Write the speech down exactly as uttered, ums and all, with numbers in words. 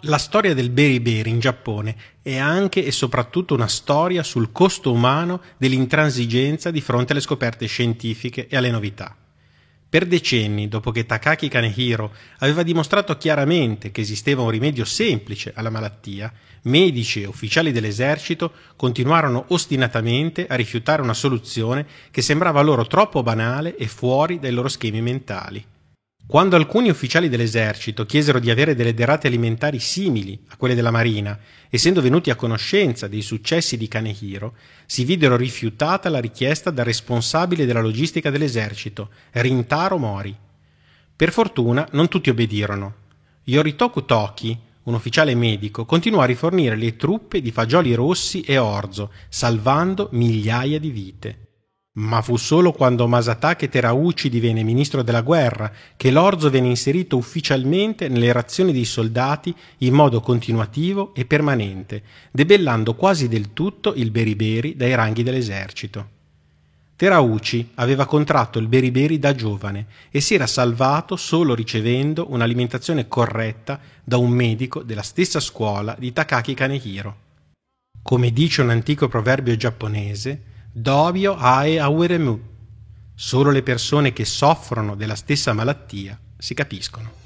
La storia del beriberi in Giappone è anche e soprattutto una storia sul costo umano dell'intransigenza di fronte alle scoperte scientifiche e alle novità. Per decenni, dopo che Takaaki Kanehiro aveva dimostrato chiaramente che esisteva un rimedio semplice alla malattia, medici e ufficiali dell'esercito continuarono ostinatamente a rifiutare una soluzione che sembrava loro troppo banale e fuori dai loro schemi mentali. Quando alcuni ufficiali dell'esercito chiesero di avere delle derrate alimentari simili a quelle della marina, essendo venuti a conoscenza dei successi di Kanehiro, si videro rifiutata la richiesta dal responsabile della logistica dell'esercito, Rintaro Mori. Per fortuna non tutti obbedirono. Yoritoku Toki, un ufficiale medico, continuò a rifornire le truppe di fagioli rossi e orzo, salvando migliaia di vite. Ma fu solo quando Masatake Terauchi divenne ministro della guerra che l'orzo venne inserito ufficialmente nelle razioni dei soldati in modo continuativo e permanente, debellando quasi del tutto il beriberi dai ranghi dell'esercito. Terauchi aveva contratto il beriberi da giovane e si era salvato solo ricevendo un'alimentazione corretta da un medico della stessa scuola di Takaaki Kanehiro. Come dice un antico proverbio giapponese, Dobyo ae aweremu. Solo le persone che soffrono della stessa malattia si capiscono.